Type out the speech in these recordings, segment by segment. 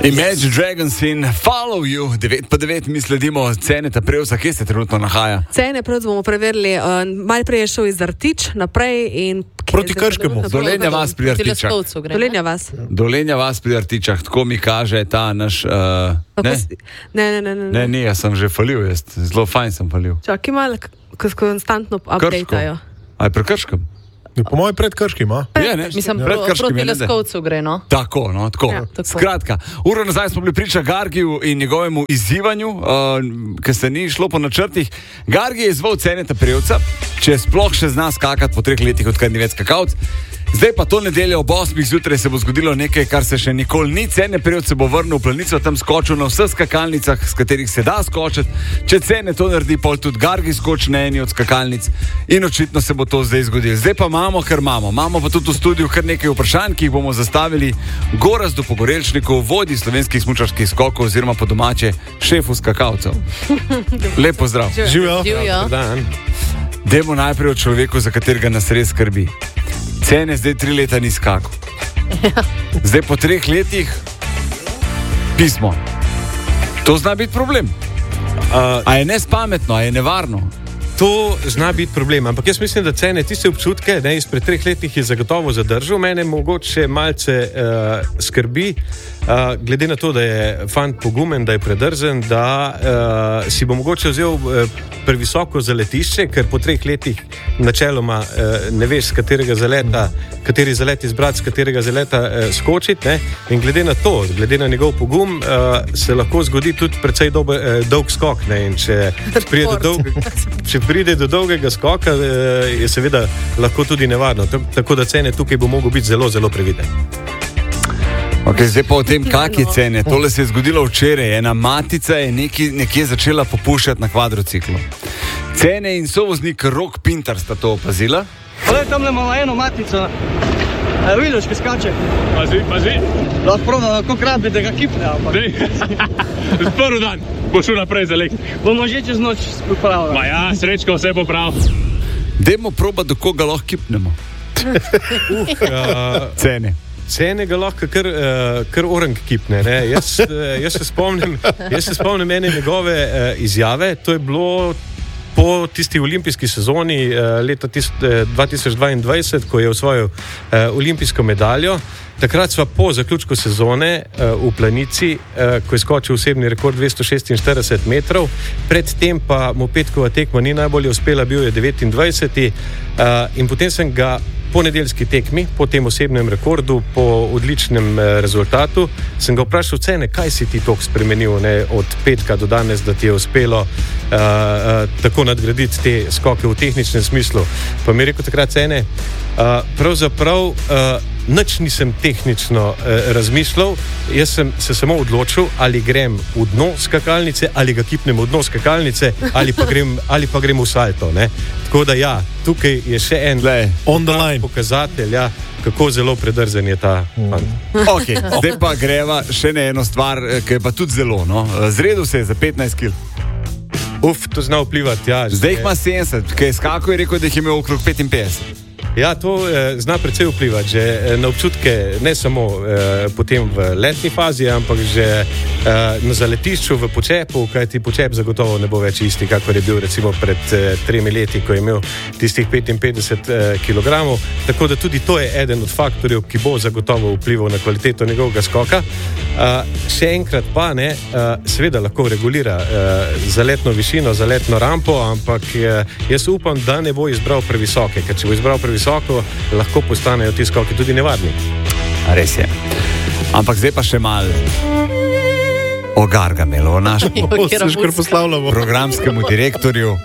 Imagine Dragons in Follow You, 9:09, mi sledimo Ceneta Prevca, kje se trenutno nahaja? Cene Prevc bomo preverili, malo prej je šel iz Artič naprej in... Proti Krškemu. Dolenja vas pri Artičah. Dolenja vas pri Artičah, tako mi kaže ta naš... Ne. Ne, jaz sem že falil, zelo fajn sem falil. Čakaj malo, ko konstantno updateo. Aj pri Krškem? Po mojem pred Krškim, a? Mislim, proti Leskovcu gre, no? Tako. Ja, Skratka, uro nazaj smo bili priča Gargiju in njegovemu izzivanju, ker se ni šlo po načrtih. Gargi je izval Ceneta Prevca, če sploh še zna skakati po 3 letih, odkar ni več skakavc. Zdaj pa to nedeljo ob 8 zjutraj se bo zgodilo nekaj, kar se še nikoli ni. Cene Prevc se bo vrnil v planico, tam skočil na vseh skakalnicah, s katerih se da skočiti. Če Cene to naredi, pol tudi Gargi skoči na eni od skakalnic in očitno se bo to zdaj zgodilo. Zdaj pa imamo, kar imamo. Imamo pa tudi v studiu kar nekaj vprašanj, ki jih bomo zastavili Gorazdu Pogorelčniku, vodji slovenskih smučarskih skokov oziroma po domače šefu skakalcev. Lep pozdrav. Živijo. Dajmo najprej o človeku, za katerega nas res skrbi. Cene zdaj 3 leta ni skakal. Zdaj po 3 letih pismo. To zna biti problem. A je nespametno, a je nevarno? To zna biti problem, ampak jaz mislim, da Cene tiste občutke, izpred 3 letih je zagotovo zadržal. Mene mogoče malce skrbi, glede na to, da je fant pogumen, da je predrzen, da si bo mogoče vzel previsoko zaletišče, ker po 3 letih načeloma ne veš, kateri zalet izbrati, z katerega zaleta skočiti, ne? In glede na to, glede na njegov pogum, se lahko zgodi tudi precej dolg skok, ne? In če pride do dolgega skoka, je seveda lahko tudi nevarno. Tako da Cene tukaj bo mogel biti zelo, zelo previden. Okay, zdaj pa o tem, kak je Cene. Tole se je zgodilo včeraj. Ena matica je nekje začela popuščati na kvadrociklu. Cene in sovoznik Rok Pintar sta to opazila. Tam imamo eno matico. Vidiš, ki skače. Pazi. Lahko probam, koliko rabi, da ga kipne. Prvi dan bo šel naprej za lek. Bomo že čez noč popravili. Ma ja, Srečko vse popravi. Dajmo probati, do koga lahko kipnemo. Cene. Cene ga lahko kar orang kipne. Jaz se spomnim ene njegove izjave. To je bilo po tisti olimpijski sezoni leta 2022, ko je osvojil olimpijsko medaljo. Takrat sva po zaključku sezone v Planici, ko je skočil osebni rekord 246 metrov, predtem pa mu petkova tekma ni najbolje uspela, bil je 29. In potem sem ga po nedeljski tekmi, po tem osebnem rekordu, po odličnem rezultatu, sem ga vprašal, Cene, kaj si ti toliko spremenil, od petka do danes, da ti je uspelo tako nadgraditi te skoke v tehničnem smislu. Pa mi je rekel takrat, Cene, pravzaprav nič nisem tehnično razmišljal, jaz sem se samo odločil, ali grem v dno skakalnice, ali ga kipnem v dno skakalnice, ali pa grem v salto. Ne? Tako da ja, tukaj je še en pokazatelj, kako zelo predrzen je ta fant. Okay, zdaj pa greva še na eno stvar, ki je pa tudi zelo, zredil se je za 15 kg. To zna vplivati, ja. Zdaj jih ima 70, ki je skakal in rekel, da jih je imel okrog 55. Ja, to zna precej vplivati, že na občutke, ne samo potem v letni fazi, ampak že na zaletišču v počepu, kajti počep zagotovo ne bo več isti, kakor je bil recimo pred 3 leti, ko je imel tistih 55 kg. Tako da tudi to je eden od faktorjev, ki bo zagotovo vplival na kvaliteto njegovega skoka. Še enkrat pa ne, seveda lahko regulira zaletno višino, zaletno rampo, ampak jaz upam, da ne bo izbral previsoke, ker če bo izbral previsoko, lahko postanejo ti skoki tudi nevarni. Res je. Ampak zdaj pa še malo o Gargamelu, o našemu programskemu direktorju.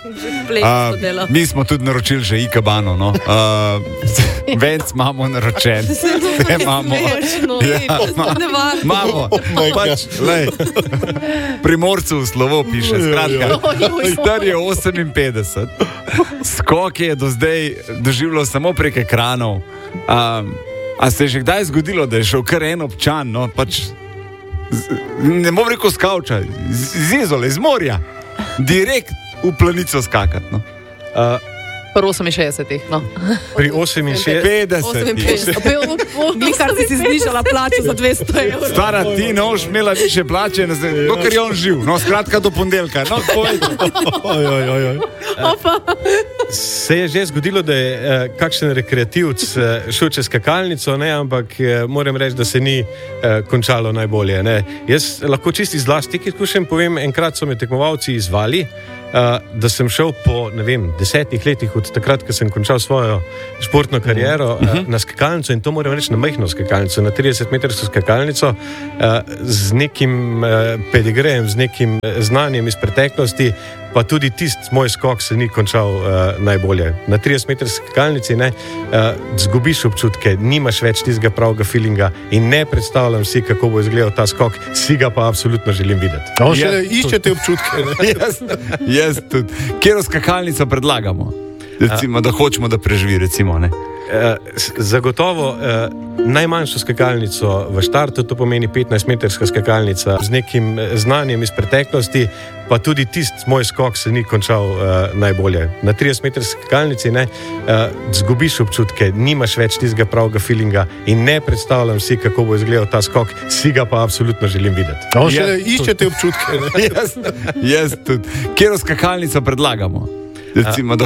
Mi smo tudi naročili že Ikebano, Venc imamo naročen. Imamo. Primorcu v slovo piše, skratka. Star je 58. Skok je do zdaj doživljal samo prek ekranov. A se je že kdaj zgodilo, da je šel kar en občan, ne bom rekel skavča, z Izole, iz morja, direkt v Planico skakati? Pri 68, no. Pri 68. 50. Nikar si znižala plačo za 200 evrov. Stara, ti ne boš imela više plače, dokler je on živ. No, skratka do ponedeljka. No, Se je že zgodilo, da je kakšen rekreativc šel čez skakalnico, ne, ampak moram reči, da se ni končalo najbolje. Ne. Jaz lahko čisto iz lastnih izkušenj povem, enkrat so me tekmovalci izvali, da sem šel po, ne vem, 10 letih od takrat, ko sem končal svojo športno kariero na skakalnico, in to moram reči na majhno skakalnico, na 30-metrsko skakalnico, z nekim pedigrejem, z nekim znanjem iz preteklosti, pa tudi tisti moj skok se ni končal najbolje. Na 30-metrski skakalnici zgubiš občutke, nimaš več tistega pravega feelinga in ne predstavljam si, kako bo izgledal ta skok, si ga pa absolutno želim videti. Iščete občutke. Jaz tudi. Kjero skakalnico predlagamo? Recimo, da hočemo, da preživi, recimo, ne? Zagotovo najmanjšo skakalnico v štartu, to pomeni 15-metrska skakalnica z nekim znanjem iz preteklosti, pa tudi tisti moj skok se ni končal najbolje. Na 30-metrski skakalnici zgubiš občutke, nimaš več tistega pravega feelinga in ne predstavljam si, kako bo izgledal ta skok, si ga pa absolutno želim videti. Iščete občutke. Jaz tudi. Kjero skakalnico predlagamo? Recimo, da